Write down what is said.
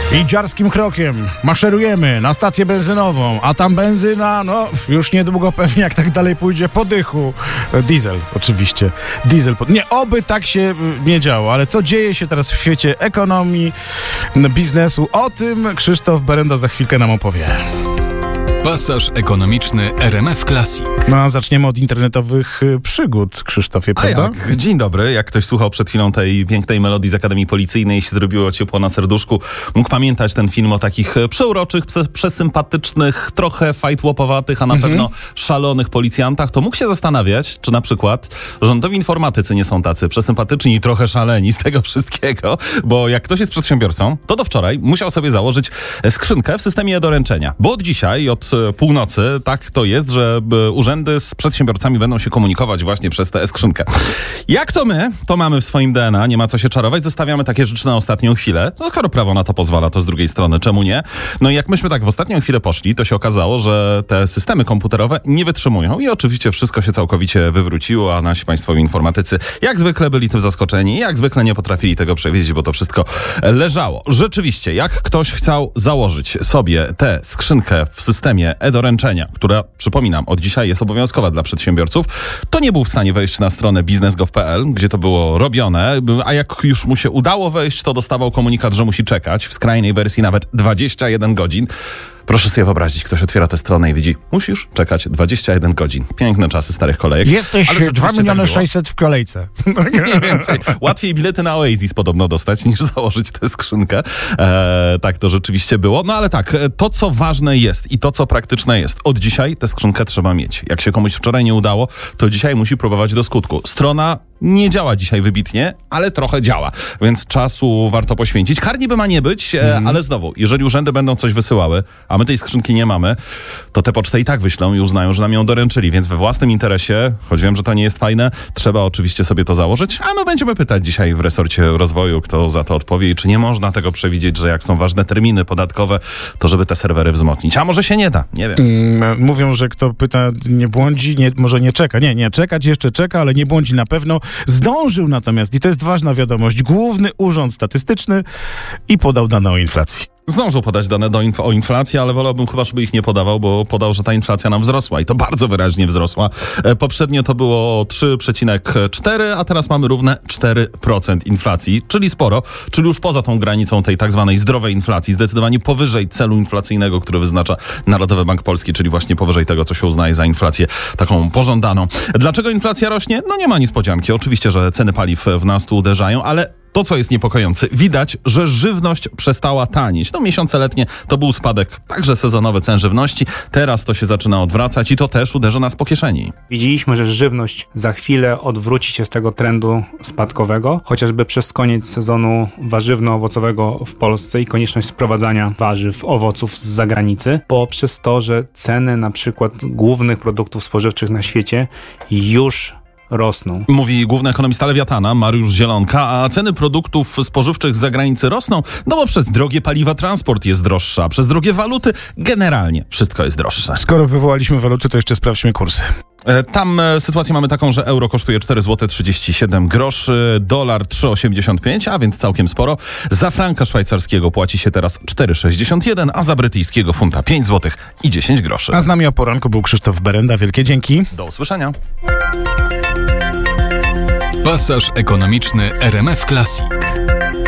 I dziarskim krokiem maszerujemy na stację benzynową, a tam benzyna, już niedługo pewnie, jak tak dalej pójdzie, po dychu. Diesel, oczywiście. Nie, oby tak się nie działo, ale co dzieje się teraz w świecie ekonomii, biznesu, o tym Krzysztof Berenda za chwilkę nam opowie. Pasaż ekonomiczny RMF Classic. A zaczniemy od internetowych przygód, Krzysztofie, prawda? Dzień dobry. Jak ktoś słuchał przed chwilą tej pięknej melodii z Akademii Policyjnej i się zrobiło ciepło na serduszku, mógł pamiętać ten film o takich przeuroczych, przesympatycznych, trochę fajtłopowatych, a na pewno szalonych policjantach, to mógł się zastanawiać, czy na przykład rządowi informatycy nie są tacy przesympatyczni i trochę szaleni z tego wszystkiego, bo jak ktoś jest przedsiębiorcą, to do wczoraj musiał sobie założyć skrzynkę w systemie e-doręczenia, bo od dzisiaj, od północy, tak to jest, że urzędy z przedsiębiorcami będą się komunikować właśnie przez tę skrzynkę. Jak to my, to mamy w swoim DNA, nie ma co się czarować, zostawiamy takie rzeczy na ostatnią chwilę. No skoro prawo na to pozwala, to z drugiej strony czemu nie? No i jak myśmy tak w ostatnią chwilę poszli, to się okazało, że te systemy komputerowe nie wytrzymują i oczywiście wszystko się całkowicie wywróciło, a nasi państwowi informatycy jak zwykle byli tym zaskoczeni, jak zwykle nie potrafili tego przewidzieć, bo to wszystko leżało. Rzeczywiście, jak ktoś chciał założyć sobie tę skrzynkę w systemie e-doręczenia, która, przypominam, od dzisiaj jest obowiązkowa dla przedsiębiorców, to nie był w stanie wejść na stronę biznes.gov.pl, gdzie to było robione, a jak już mu się udało wejść, to dostawał komunikat, że musi czekać, w skrajnej wersji nawet 21 godzin. Proszę sobie wyobrazić, ktoś otwiera tę stronę i widzi, musisz czekać 21 godzin. Piękne czasy starych kolejek. Jesteś 2 600 000 w kolejce. Mniej więcej. Łatwiej bilety na Oasis podobno dostać, niż założyć tę skrzynkę. Tak to rzeczywiście było. No ale tak, to co ważne jest i to co praktyczne jest. Od dzisiaj tę skrzynkę trzeba mieć. Jak się komuś wczoraj nie udało, to dzisiaj musi próbować do skutku. Strona nie działa dzisiaj wybitnie, ale trochę działa, więc czasu warto poświęcić. Kar niby ma nie być, ale znowu, jeżeli urzędy będą coś wysyłały, a my tej skrzynki nie mamy, to tę pocztę i tak wyślą i uznają, że nam ją doręczyli, więc we własnym interesie, choć wiem, że to nie jest fajne, trzeba oczywiście sobie to założyć, a my będziemy pytać dzisiaj w resorcie rozwoju, kto za to odpowie i czy nie można tego przewidzieć, że jak są ważne terminy podatkowe, to żeby te serwery wzmocnić. A może się nie da, nie wiem. Mówią, że kto pyta, nie błądzi, może nie czeka. Nie, czekać jeszcze czeka, ale nie błądzi na pewno. Zdążył natomiast, i to jest ważna wiadomość, Główny Urząd Statystyczny i podał dane o inflacji. Zdążył podać dane o inflacji, ale wolałbym chyba, żeby ich nie podawał, bo podał, że ta inflacja nam wzrosła i to bardzo wyraźnie wzrosła. Poprzednio to było 3,4, a teraz mamy równe 4% inflacji, czyli sporo, czyli już poza tą granicą tej tak zwanej zdrowej inflacji, zdecydowanie powyżej celu inflacyjnego, który wyznacza Narodowy Bank Polski, czyli właśnie powyżej tego, co się uznaje za inflację taką pożądaną. Dlaczego inflacja rośnie? No nie ma niespodzianki. Oczywiście, że ceny paliw w nas tu uderzają, ale to, co jest niepokojące, widać, że żywność przestała tanieć. Miesiące letnie to był spadek, także sezonowy cen żywności. Teraz to się zaczyna odwracać i to też uderzy nas po kieszeni. Widzieliśmy, że żywność za chwilę odwróci się z tego trendu spadkowego, chociażby przez koniec sezonu warzywno-owocowego w Polsce i konieczność sprowadzania warzyw, owoców z zagranicy, poprzez to, że ceny na przykład głównych produktów spożywczych na świecie już rosną. Mówi główny ekonomista Lewiatana, Mariusz Zielonka, a ceny produktów spożywczych z zagranicy rosną, bo przez drogie paliwa transport jest droższy, a przez drogie waluty generalnie wszystko jest droższe. Skoro wywołaliśmy waluty, to jeszcze sprawdźmy kursy. Tam sytuację mamy taką, że euro kosztuje 4,37 zł, dolar 3,85, a więc całkiem sporo. Za franka szwajcarskiego płaci się teraz 4,61, a za brytyjskiego funta 5 zł i 10 groszy. A z nami o poranku był Krzysztof Berenda. Wielkie dzięki. Do usłyszenia. Pasaż ekonomiczny RMF Classic.